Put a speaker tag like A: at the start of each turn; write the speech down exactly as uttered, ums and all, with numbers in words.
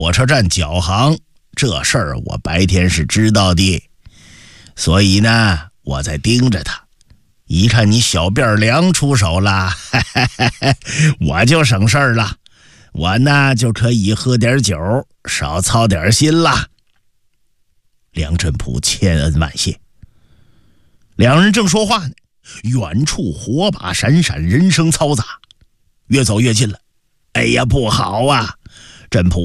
A: 火车站脚行，这事儿我白天是知道的，所以呢，我在盯着他。一看你小辫梁出手了，我就省事儿了，我呢就可以喝点酒，少操点心了。梁振甫千恩万谢。两人正说话呢，远处火把闪闪，人声嘈杂，越走越近了。哎呀，不好啊！振甫